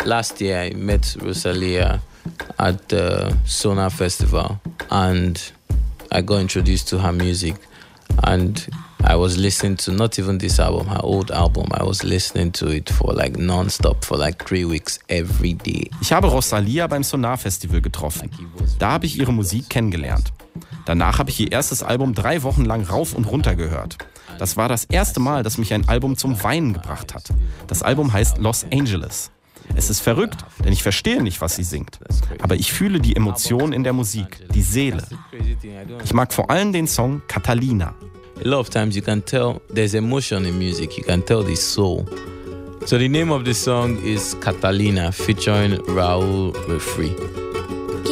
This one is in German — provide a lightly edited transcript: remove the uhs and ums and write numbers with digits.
last year I met Rosalia at the Sonar Festival and I got introduced to her music and I was listening to not even this album, her old album. I was listening to it for like non-stop for like 3 weeks every day. Ich habe Rosalia beim Sonar Festival getroffen. Da habe ich ihre Musik kennengelernt. Danach habe ich ihr erstes Album 3 Wochen lang rauf und runter gehört. Das war das erste Mal, dass mich ein Album zum Weinen gebracht hat. Das Album heißt Los Angeles. Es ist verrückt, denn ich verstehe nicht, was sie singt. Aber ich fühle die Emotion in der Musik, die Seele. Ich mag vor allem den Song Catalina. A lot of times you can tell there's emotion in music. You can tell the soul. So the name of the song is Catalina featuring Raul Refri.